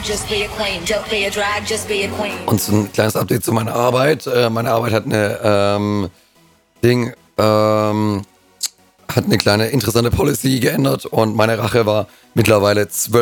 Und so ein kleines Update zu meiner Arbeit. Meine Arbeit hat hat eine kleine interessante Policy geändert und meine Rache war mittlerweile 12